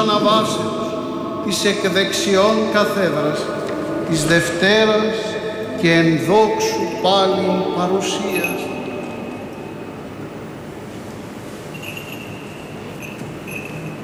αναβάσεως της εκδεξιών καθέδρας, της Δευτέρας και ενδόξου πάλιν παρουσίας.